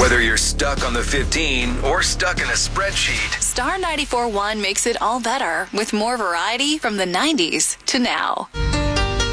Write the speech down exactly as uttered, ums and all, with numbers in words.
Whether you're stuck on the fifteen or stuck in a spreadsheet, Star ninety-four point one makes it all better with more variety from the nineties to now.